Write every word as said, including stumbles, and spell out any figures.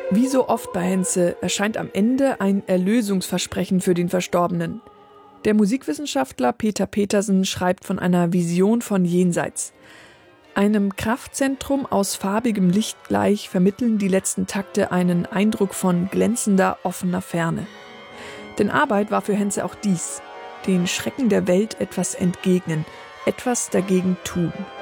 Wie so oft bei Henze erscheint am Ende ein Erlösungsversprechen für den Verstorbenen. Der Musikwissenschaftler Peter Petersen schreibt von einer Vision von Jenseits. Einem Kraftzentrum aus farbigem Licht gleich vermitteln die letzten Takte einen Eindruck von glänzender, offener Ferne. Denn Arbeit war für Henze auch dies: den Schrecken der Welt etwas entgegnen, etwas dagegen tun.